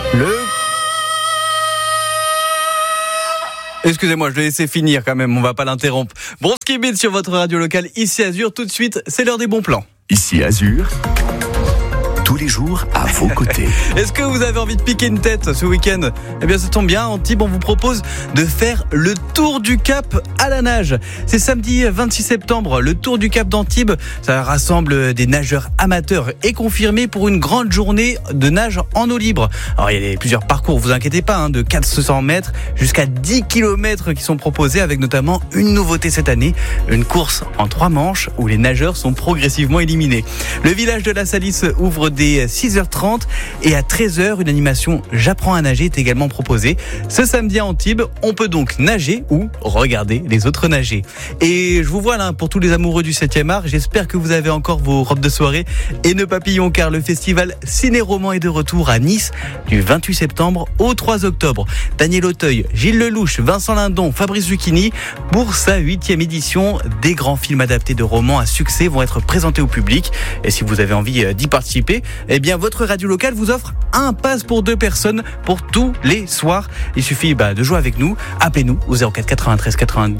Excusez-moi, je l'ai laissé finir quand même, on va pas l'interrompre. Bronski Beat sur votre radio locale, ici Azur. Tout de suite, c'est l'heure des bons plans. Ici Azur, tous les jours à vos côtés. Est-ce que vous avez envie de piquer une tête ce week-end ? Eh bien, ça tombe bien. Antibes, on vous propose de faire le tour du Cap à la nage. C'est samedi 26 septembre, le tour du Cap d'Antibes. Ça rassemble des nageurs amateurs et confirmés pour une grande journée de nage en eau libre. Alors, il y a plusieurs parcours, vous inquiétez pas, de 400 mètres jusqu'à 10 km qui sont proposés, avec notamment une nouveauté cette année, une course en 3 manches où les nageurs sont progressivement éliminés. Le village de la Salisse ouvre dès 6h30 et à 13h, une animation J'apprends à nager est également proposée. Ce samedi à Antibes, on peut donc nager ou regarder les autres nager. Et je vous vois là, pour tous les amoureux du 7e art, j'espère que vous avez encore vos robes de soirée et nœuds papillons, car le festival Ciné-Roman est de retour à Nice du 28 septembre au 3 octobre. Daniel Auteuil, Gilles Lelouch, Vincent Lindon, Fabrice Zucchini, pour sa 8e édition, des grands films adaptés de romans à succès vont être présentés au public. Et si vous avez envie d'y participer, eh bien votre radio locale vous offre un pass pour 2 personnes pour tous les soirs. Il suffit de jouer avec nous. Appelez-nous au 04 93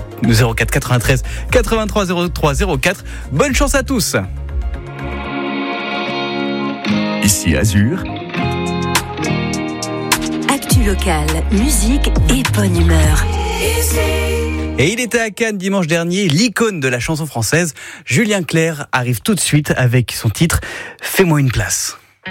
83 03 04. Bonne chance à tous. Ici Azur, actu locale, musique et bonne humeur. Et il était à Cannes dimanche dernier, l'icône de la chanson française, Julien Clerc, arrive tout de suite avec son titre « Fais-moi une place ».